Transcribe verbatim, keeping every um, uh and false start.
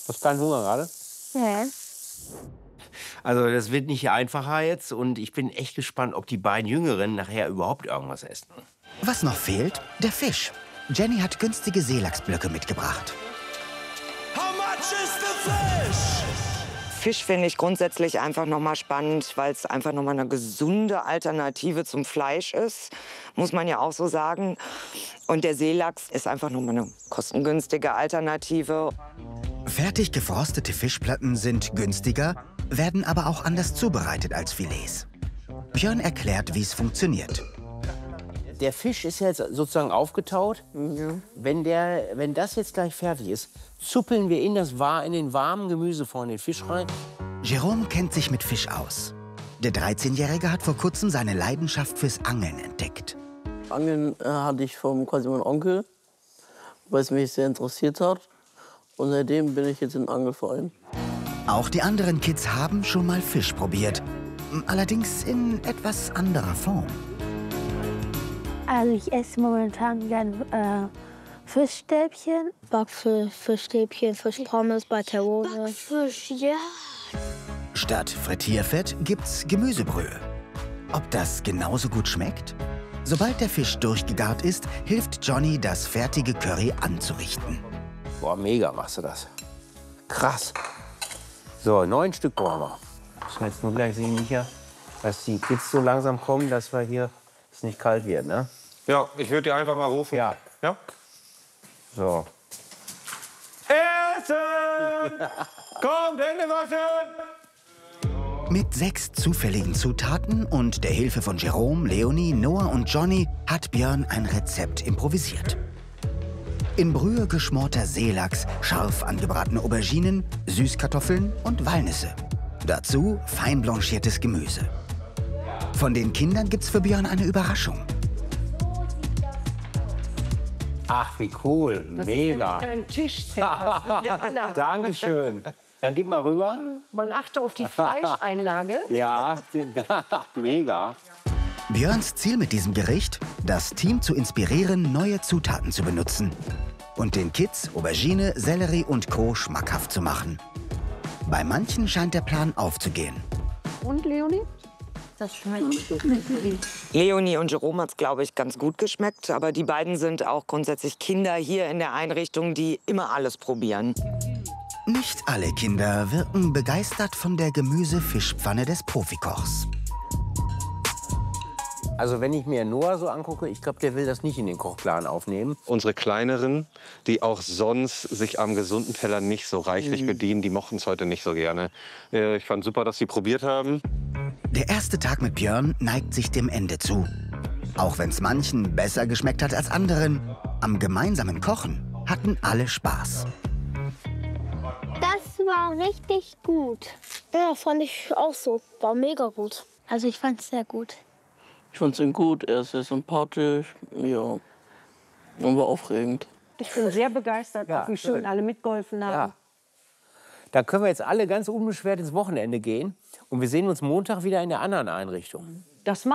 Hast keinen Hunger gerade? Nee. Also das wird nicht einfacher jetzt und ich bin echt gespannt, ob die beiden Jüngeren nachher überhaupt irgendwas essen. Was noch fehlt? Der Fisch. Jenny hat günstige Seelachsblöcke mitgebracht. Fisch finde ich grundsätzlich einfach noch mal spannend, weil es einfach noch mal eine gesunde Alternative zum Fleisch ist, muss man ja auch so sagen. Und der Seelachs ist einfach noch mal eine kostengünstige Alternative. Fertig gefrostete Fischplatten sind günstiger, werden aber auch anders zubereitet als Filets. Björn erklärt, wie es funktioniert. Der Fisch ist jetzt sozusagen aufgetaut. Ja. Wenn, der, wenn das jetzt gleich fertig ist, zuppeln wir in, das, in den warmen Gemüse vorne den Fisch rein. Jerome kennt sich mit Fisch aus. Der dreizehnjährige hat vor kurzem seine Leidenschaft fürs Angeln entdeckt. Angeln äh, hatte ich vom quasi meinem Onkel, weil es mich sehr interessiert hat. Und seitdem bin ich jetzt im Angelverein. Auch die anderen Kids haben schon mal Fisch probiert. Allerdings in etwas anderer Form. Also ich esse momentan gern äh, Fischstäbchen. Backfisch, Fischstäbchen, Fischpommes, Baccarone. Fisch, ja. Statt Frittierfett gibt's Gemüsebrühe. Ob das genauso gut schmeckt? Sobald der Fisch durchgegart ist, hilft Johnny, das fertige Curry anzurichten. Boah, mega machst du das. Krass. So, neun Stück brauchen wir. Müssen wir jetzt nur gleich sehen, Micha, dass die Kids so langsam kommen, dass wir hier es nicht kalt wird, ne? Ja, ich würde dir einfach mal rufen. Ja. Ja? So. Essen! Kommt, Hände waschen! Mit sechs zufälligen Zutaten und der Hilfe von Jerome, Leonie, Noah und Johnny hat Björn ein Rezept improvisiert. In Brühe geschmorter Seelachs, scharf angebratene Auberginen, Süßkartoffeln und Walnüsse. Dazu fein blanchiertes Gemüse. Von den Kindern gibt's für Björn eine Überraschung. Ach, wie cool. Mega. Ein Tisch. Dankeschön. Dann gib mal rüber. Man achte auf die Fleischeinlage. Ja, mega. Björns Ziel mit diesem Gericht? Das Team zu inspirieren, neue Zutaten zu benutzen. Und den Kids Aubergine, Sellerie und Co. schmackhaft zu machen. Bei manchen scheint der Plan aufzugehen. Und, Leonie? Das schmeckt. Leonie und Jerome hat es, glaube ich, ganz gut geschmeckt. Aber die beiden sind auch grundsätzlich Kinder hier in der Einrichtung, die immer alles probieren. Nicht alle Kinder wirken begeistert von der Gemüse-Fischpfanne des Profikochs. Also wenn ich mir Noah so angucke, ich glaube, der will das nicht in den Kochplan aufnehmen. Unsere Kleineren, die auch sonst sich am gesunden Teller nicht so reichlich Mhm. bedienen, die mochten es heute nicht so gerne. Äh, Ich fand super, dass sie probiert haben. Der erste Tag mit Björn neigt sich dem Ende zu. Auch wenn es manchen besser geschmeckt hat als anderen, am gemeinsamen Kochen hatten alle Spaß. Das war richtig gut. Ja, fand ich auch so. War mega gut. Also ich fand es sehr gut. Ich fand ihn gut, er ist sehr sympathisch, ja, und war aufregend. Ich bin sehr begeistert, Ja, auch wie schön schön. alle mitgeholfen haben. Ja. Da können wir jetzt alle ganz unbeschwert ins Wochenende gehen. Und wir sehen uns Montag wieder in der anderen Einrichtung. Das